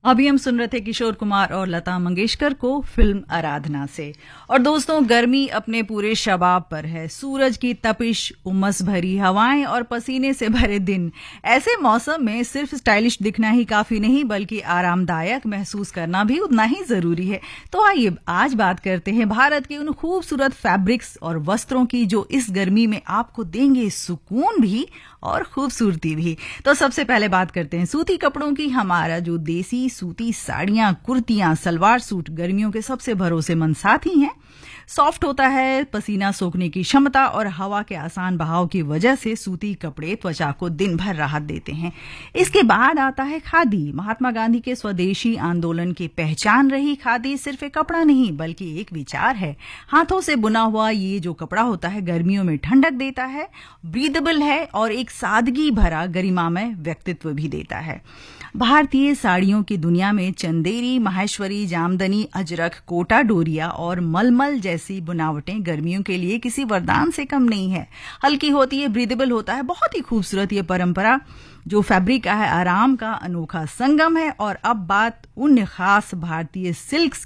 अभी हम सुन रहे थे किशोर कुमार और लता मंगेशकर को फिल्म आराधना से। और दोस्तों, गर्मी अपने पूरे शबाब पर है। सूरज की तपिश, उमस भरी हवाएं और पसीने से भरे दिन। ऐसे मौसम में सिर्फ स्टाइलिश दिखना ही काफी नहीं, बल्कि आरामदायक महसूस करना भी उतना ही जरूरी है। तो आइए आज बात करते हैं भारत के उन खूबसूरत फैब्रिक्स और वस्त्रों की जो इस गर्मी में आपको देंगे सुकून भी और खूबसूरती भी। तो सबसे पहले बात करते हैं सूती कपड़ों की। हमारा जो देसी सूती साड़ियां, कुर्तियां, सलवार सूट गर्मियों के सबसे भरोसेमंद साथी हैं। सॉफ्ट होता है, पसीना सोखने की क्षमता और हवा के आसान बहाव की वजह से सूती कपड़े त्वचा को दिन भर राहत देते हैं। इसके बाद आता है खादी। महात्मा गांधी के स्वदेशी आंदोलन की पहचान रही खादी सिर्फ एक कपड़ा नहीं बल्कि एक विचार है। हाथों से बुना हुआ ये जो कपड़ा होता है गर्मियों में ठंडक देता है, ब्रीदेबल है और एक सादगी भरा गरिमामय व्यक्तित्व भी देता है। भारतीय साड़ियों की दुनिया में चंदेरी, माहेश्वरी, जामदनी, अजरक, कोटा डोरिया और मलमल जैसी बुनावटें गर्मियों के लिए किसी वरदान से कम नहीं है। हल्की होती है, ब्रीदेबल होता है, बहुत ही खूबसूरत ये परंपरा जो फैब्रिक का है, आराम का अनोखा संगम है। और अब बात उन खास भारतीय सिल्क्स